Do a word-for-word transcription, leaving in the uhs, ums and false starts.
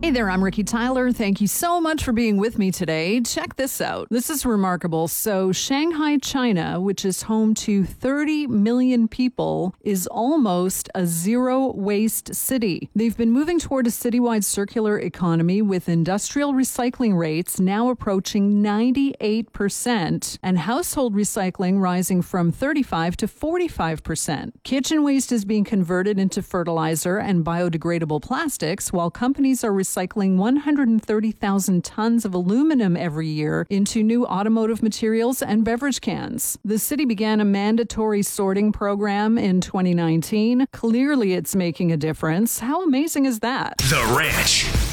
Hey there, I'm Ricky Tyler. Thank you so much for being with me today. Check this out. This is remarkable. So Shanghai, China, which is home to thirty million people, is almost a zero-waste city. They've been moving toward a citywide circular economy with industrial recycling rates now approaching ninety-eight percent and household recycling rising from thirty-five to forty-five percent. Kitchen waste is being converted into fertilizer and biodegradable plastics, while companies are recycling one hundred thirty thousand tons of aluminum every year into new automotive materials and beverage cans. The city began a mandatory sorting program in twenty nineteen. Clearly, it's making a difference. How amazing is that? The Ranch.